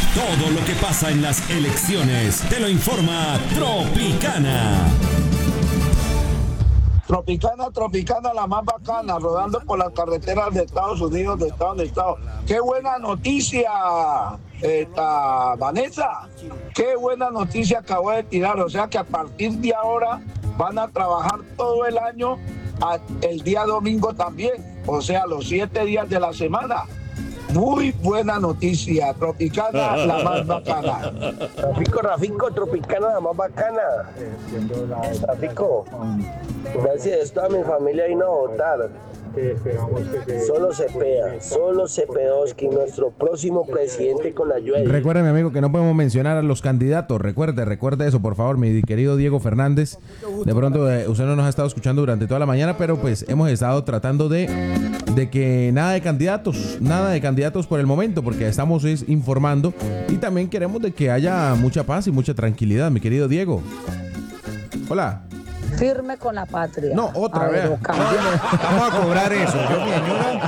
Todo lo que pasa en las elecciones te lo informa Tropicana. Tropicana, la más bacana, rodando por las carreteras de Estados Unidos, de estado en estado. ¡Qué buena noticia, Vanessa! ¡Qué buena noticia acabo de tirar! O sea que a partir de ahora van a trabajar todo el año, el día domingo también, o sea, los 7 días de la semana. Muy buena noticia, Tropicana, la más bacana. Rafico, Tropicana, la más bacana. Rafico, gracias a toda mi familia vino a votar. Solo Cepedowski, nuestro próximo presidente con la ayuda. Recuerde, mi amigo, que no podemos mencionar a los candidatos. Recuerde eso, por favor, mi querido Diego Fernández. De pronto, usted no nos ha estado escuchando durante toda la mañana, pero pues hemos estado tratando de que nada de candidatos por el momento, porque estamos informando y también queremos de que haya mucha paz y mucha tranquilidad, mi querido Diego. Hola. Firme con la patria. No, otra vez. Vamos a cobrar eso. Yo, mi señora,